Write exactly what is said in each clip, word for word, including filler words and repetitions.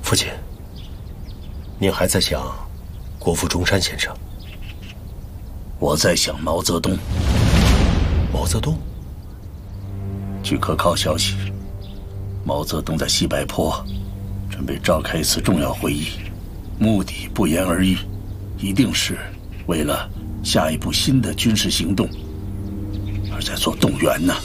父亲，您还在想国父中山先生？ 我在想毛泽东。 毛泽东？ 据可靠消息，毛泽东在西柏坡准备召开一次重要会议，目的不言而喻，一定是为了下一步新的军事行动而在做动员呢。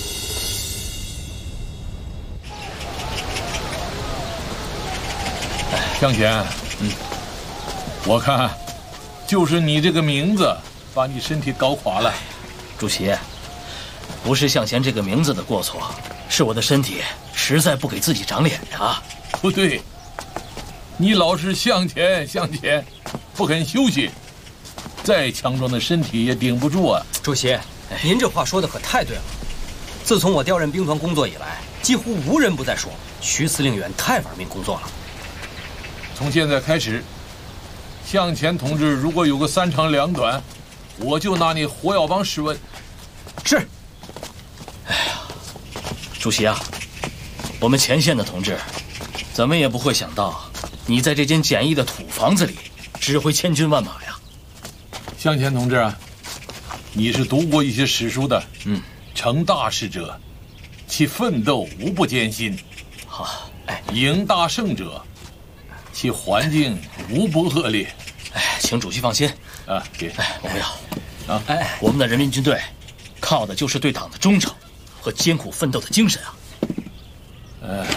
向前，嗯，我看就是你这个名字把你身体搞垮了。 主席，不是向前这个名字的过错，是我的身体实在不给自己长脸呀。 不对，你老是向前向前，不肯休息，再强壮的身体也顶不住啊。 主席，您这话说的可太对了。自从我调任兵团工作以来，几乎无人不在说徐司令员太玩命工作了。 从现在开始，向前同志如果有个三长两短，我就拿你活耀邦试问。 是。哎呀，主席啊，我们前线的同志怎么也不会想到，你在这间简易的土房子里指挥千军万马呀。 向前同志啊，你是读过一些史书的。 嗯， 成大事者，其奋斗无不艰辛。 好，哎， 赢大胜者，其环境无不恶劣。 哎，请主席放心啊，别， 哎，我不要啊。 哎，我们的人民军队靠的就是对党的忠诚和艰苦奋斗的精神啊。 哎，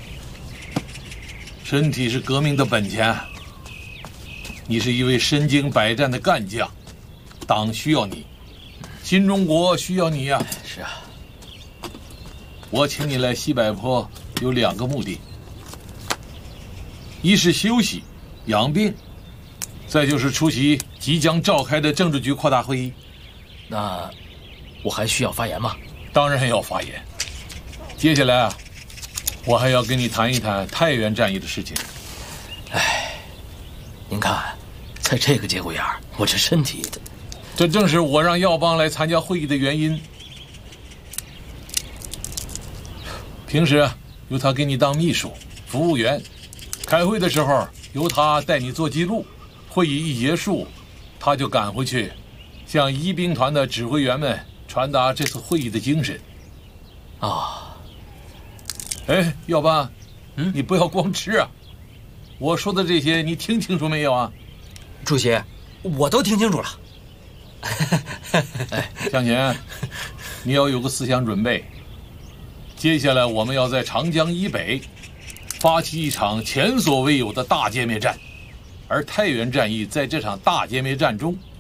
身体是革命的本钱，你是一位身经百战的干将，党需要你，新中国需要你呀。 是啊， 我请你来西柏坡有两个目的。一是休息、养病，再就是出席即将召开的政治局扩大会议。 那我还需要发言吗？ 当然要发言。接下来啊，我还要跟你谈一谈太原战役的事情。 哎，您看，在这个节骨眼儿，我这身体的…… 这正是我让耀邦来参加会议的原因。平时由他给你当秘书、服务员。开会的时候由他带你做记录，会议一结束，他就赶回去，向一兵团的指挥员们传达这次会议的精神。 啊， 哎，耀邦，嗯，你不要光吃啊！我说的这些你听清楚没有啊？ 主席，我都听清楚了。 哎，向前，你要有个思想准备。接下来我们要在长江以北发起一场前所未有的大歼灭战，而太原战役在这场大歼灭战中